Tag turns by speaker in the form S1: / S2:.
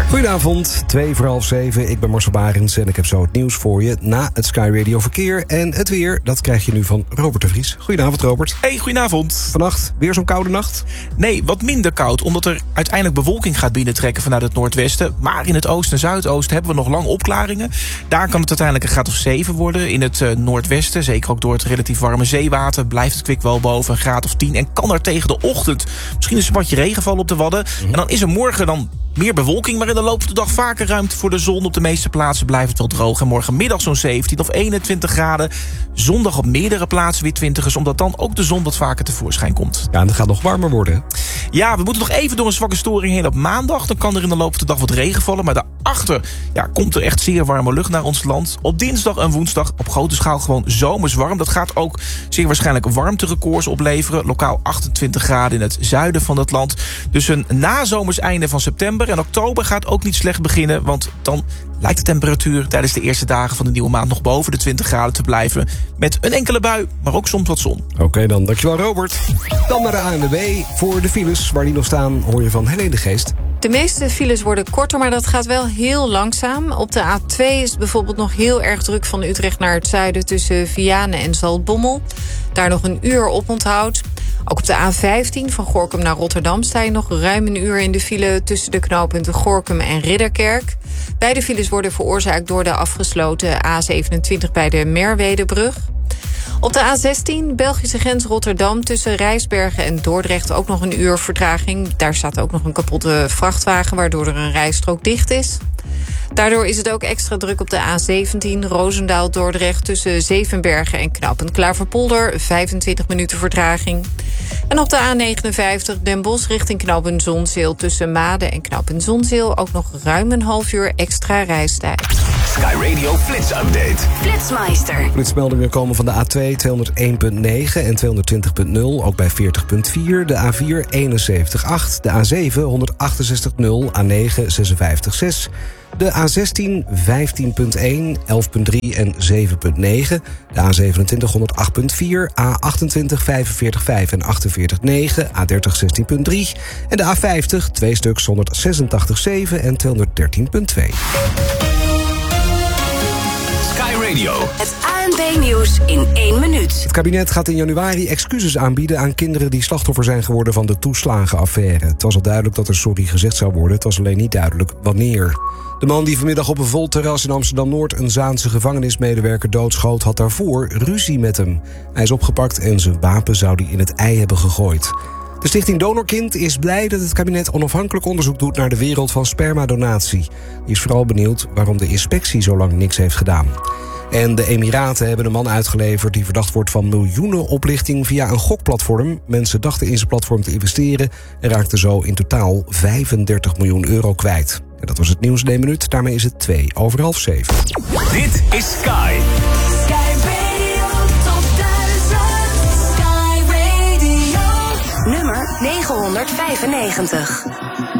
S1: Goedenavond, 6:02. Ik ben Marcel Barends en ik heb zo het nieuws voor je na het Sky Radio verkeer. En het weer, dat krijg je nu van Robert de Vries. Goedenavond, Robert.
S2: Hey, goedenavond.
S1: Vannacht weer zo'n koude nacht?
S2: Nee, wat minder koud, omdat er uiteindelijk bewolking gaat binnentrekken vanuit het noordwesten. Maar in het oosten en zuidoosten hebben we nog lang opklaringen. Daar kan het uiteindelijk een graad of 7 worden. In het noordwesten, zeker ook door het relatief warme zeewater, blijft het kwik wel boven een graad of 10. En kan er tegen de ochtend misschien een spatje regen vallen op de Wadden. En dan is er morgen dan meer bewolking, maar in de loop van de dag vaker ruimte voor de zon. Op de meeste plaatsen blijft het wel droog. En morgenmiddag zo'n 17 of 21 graden. Zondag op meerdere plaatsen weer 20's, omdat dan ook de zon wat vaker tevoorschijn komt.
S1: Ja, en het gaat nog warmer worden.
S2: Ja, we moeten nog even door een zwakke storing heen op maandag. Dan kan er in de loop van de dag wat regen vallen. Maar daarachter komt er echt zeer warme lucht naar ons land. Op dinsdag en woensdag op grote schaal gewoon zomers warm. Dat gaat ook zeer waarschijnlijk warmterecords opleveren. Lokaal 28 graden in het zuiden van het land. Dus een nazomers einde van september. En oktober gaat ook niet slecht beginnen, want dan lijkt de temperatuur tijdens de eerste dagen van de nieuwe maand nog boven de 20 graden te blijven. Met een enkele bui, maar ook soms wat zon.
S1: Oké, dan dankjewel, Robert. Dan naar de ANWB. Voor de files waar die nog staan hoor je van Helene de Geest.
S3: De meeste files worden korter, maar dat gaat wel heel langzaam. Op de A2 is het bijvoorbeeld nog heel erg druk van Utrecht naar het zuiden tussen Vianen en Zaltbommel. Daar nog een uur oponthoud. Ook op de A15 van Gorinchem naar Rotterdam sta je nog ruim een uur in de file tussen de knooppunten Gorinchem en Ridderkerk. Beide files worden veroorzaakt door de afgesloten A27 bij de Merwedebrug. Op de A16, Belgische grens Rotterdam, tussen Rijsbergen en Dordrecht ook nog een uur vertraging. Daar staat ook nog een kapotte vrachtwagen, waardoor er een rijstrook dicht is. Daardoor is het ook extra druk op de A17 Roosendaal-Dordrecht tussen Zevenbergen en knooppunt Klaverpolder, 25 minuten vertraging. En op de A59 Den Bosch richting knooppunt Zonzeel tussen Maden en knooppunt Zonzeel ook nog ruim een half uur extra reistijd.
S4: Sky Radio Flits Update.
S5: Flitsmeister.
S1: Flitsmeldingen komen van de A2 201.9 en 220.0, ook bij 40.4. De A4 71.8, de A7 168.0, A9 56.6... de A16 15.1, 11.3 en 7.9. De A27 108.4, A28 45.5 en 48.9, A30 16.3. En de A50 twee stuks 186.7 en 213.2.
S4: Sky Radio.
S5: Het ANP-nieuws in 1 minuut.
S1: Het kabinet gaat in januari excuses aanbieden aan kinderen die slachtoffer zijn geworden van de toeslagenaffaire. Het was al duidelijk dat er sorry gezegd zou worden, het was alleen niet duidelijk wanneer. De man die vanmiddag op een vol terras in Amsterdam-Noord een Zaanse gevangenismedewerker doodschoot, had daarvoor ruzie met hem. Hij is opgepakt en zijn wapen zou hij in het ei hebben gegooid. De stichting Donorkind is blij dat het kabinet onafhankelijk onderzoek doet naar de wereld van spermadonatie. Die is vooral benieuwd waarom de inspectie zo lang niks heeft gedaan. En de Emiraten hebben een man uitgeleverd die verdacht wordt van miljoenen oplichting via een gokplatform. Mensen dachten in zijn platform te investeren en raakten zo in totaal 35 miljoen euro kwijt. En dat was het nieuws in 1 minuut. Daarmee is het 6:02.
S4: Dit is Sky.
S5: Sky Radio tot 1000. Sky Radio. Nummer 995.